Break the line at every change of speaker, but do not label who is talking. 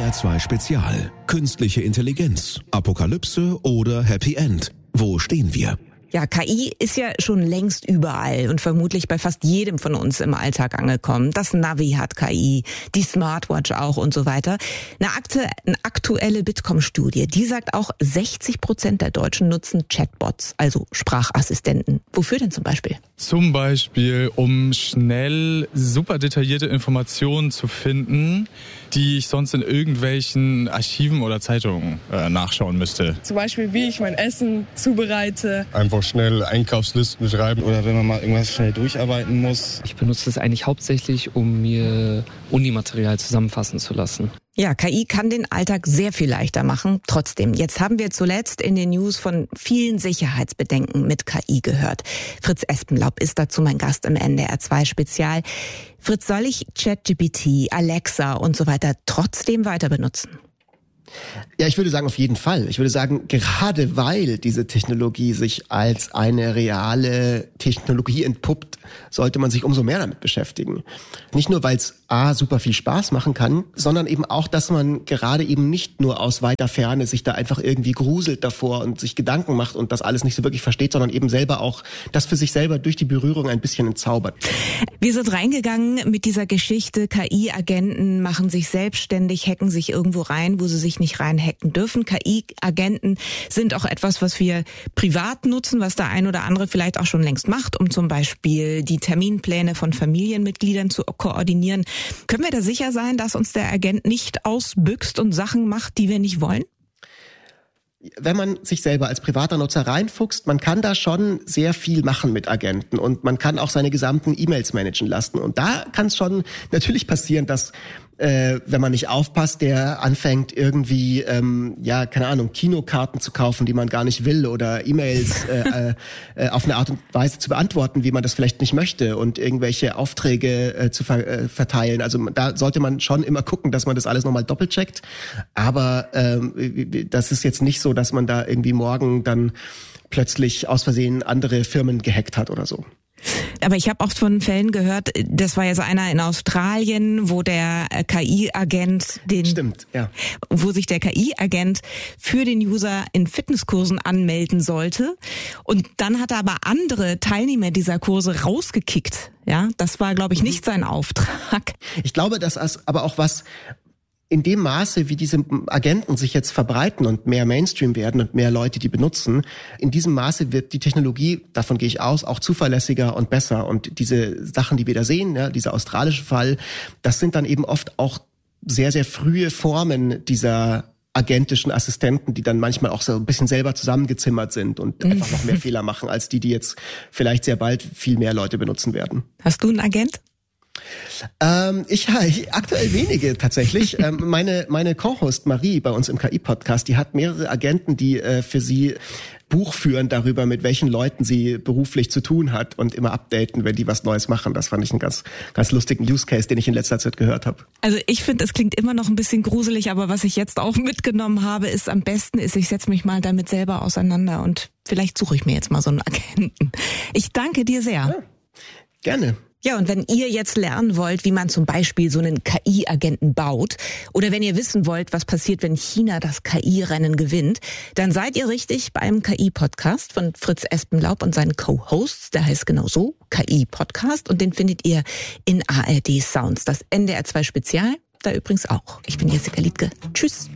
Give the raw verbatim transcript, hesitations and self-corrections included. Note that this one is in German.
R zwei Spezial. Künstliche Intelligenz, Apokalypse oder Happy End? Wo stehen wir?
Ja, K I ist ja schon längst überall und vermutlich bei fast jedem von uns im Alltag angekommen. Das Navi hat K I, die Smartwatch auch und so weiter. Eine, akte, eine aktuelle Bitkom-Studie, die sagt auch, sechzig Prozent der Deutschen nutzen Chatbots, also Sprachassistenten. Wofür denn zum Beispiel?
Zum Beispiel, um schnell super detaillierte Informationen zu finden, die ich sonst in irgendwelchen Archiven oder Zeitungen äh, nachschauen müsste.
Zum Beispiel, wie ich mein Essen zubereite.
Einfach schnell Einkaufslisten schreiben oder wenn man mal irgendwas schnell durcharbeiten muss.
Ich benutze das eigentlich hauptsächlich, um mir Unimaterial zusammenfassen zu lassen.
Ja, K I kann den Alltag sehr viel leichter machen. Trotzdem, jetzt haben wir zuletzt in den News von vielen Sicherheitsbedenken mit K I gehört. Fritz Espenlaub ist dazu mein Gast im N D R zwei Spezial. Fritz, soll ich ChatGPT, Alexa und so weiter trotzdem weiter benutzen?
Ja, ich würde sagen, auf jeden Fall. Ich würde sagen, gerade weil diese Technologie sich als eine reale Technologie entpuppt, sollte man sich umso mehr damit beschäftigen. Nicht nur, weil es A, super viel Spaß machen kann, sondern eben auch, dass man gerade eben nicht nur aus weiter Ferne sich da einfach irgendwie gruselt davor und sich Gedanken macht und das alles nicht so wirklich versteht, sondern eben selber auch das für sich selber durch die Berührung ein bisschen entzaubert.
Wir sind reingegangen mit dieser Geschichte, K I-Agenten machen sich selbstständig, hacken sich irgendwo rein, wo sie sich nicht reinhacken dürfen. K I-Agenten sind auch etwas, was wir privat nutzen, was der ein oder andere vielleicht auch schon längst macht, um zum Beispiel die Terminpläne von Familienmitgliedern zu koordinieren. Können wir da sicher sein, dass uns der Agent nicht ausbüchst und Sachen macht, die wir nicht wollen?
Wenn man sich selber als privater Nutzer reinfuchst, man kann da schon sehr viel machen mit Agenten und man kann auch seine gesamten E-Mails managen lassen. Und da kann es schon natürlich passieren, dass äh, wenn man nicht aufpasst, der anfängt irgendwie, ähm, ja, keine Ahnung, Kinokarten zu kaufen, die man gar nicht will oder E-Mails äh, äh, auf eine Art und Weise zu beantworten, wie man das vielleicht nicht möchte und irgendwelche Aufträge äh, zu ver- äh, verteilen. Also da sollte man schon immer gucken, dass man das alles nochmal doppelcheckt. Aber ähm, das ist jetzt nicht so, dass man da irgendwie morgen dann plötzlich aus Versehen andere Firmen gehackt hat oder so.
Aber ich habe auch von Fällen gehört, das war ja so einer in Australien, wo der K I-Agent den,
Stimmt, ja.
wo sich der K I-Agent für den User in Fitnesskursen anmelden sollte. Und dann hat er aber andere Teilnehmer dieser Kurse rausgekickt. Ja, das war, glaube ich, nicht sein Auftrag.
Ich glaube, das ist aber auch was, in dem Maße, wie diese Agenten sich jetzt verbreiten und mehr Mainstream werden und mehr Leute die benutzen, in diesem Maße wird die Technologie, davon gehe ich aus, auch zuverlässiger und besser. Und diese Sachen, die wir da sehen, ja, dieser australische Fall, das sind dann eben oft auch sehr, sehr frühe Formen dieser agentischen Assistenten, die dann manchmal auch so ein bisschen selber zusammengezimmert sind und einfach noch mehr Fehler machen, als die, die jetzt vielleicht sehr bald viel mehr Leute benutzen werden.
Hast du einen Agent?
Ähm, ich, ja, ich aktuell wenige tatsächlich. ähm, meine meine Co-Host Marie bei uns im K I-Podcast, die hat mehrere Agenten, die äh, für sie Buch führen darüber, mit welchen Leuten sie beruflich zu tun hat und immer updaten, wenn die was Neues machen. Das fand ich einen ganz ganz lustigen Use Case, den ich in letzter Zeit gehört habe.
Also ich finde, es klingt immer noch ein bisschen gruselig, aber was ich jetzt auch mitgenommen habe, ist am besten ist, ich setze mich mal damit selber auseinander und vielleicht suche ich mir jetzt mal so einen Agenten. Ich danke dir sehr.
Ja, gerne.
Ja, und wenn ihr jetzt lernen wollt, wie man zum Beispiel so einen K I-Agenten baut, oder wenn ihr wissen wollt, was passiert, wenn China das K I-Rennen gewinnt, dann seid ihr richtig beim K I-Podcast von Fritz Espenlaub und seinen Co-Hosts. Der heißt genau so, K I-Podcast, und den findet ihr in A R D Sounds. Das N D R zwei Spezial, da übrigens auch. Ich bin Jessica Liedtke. Tschüss.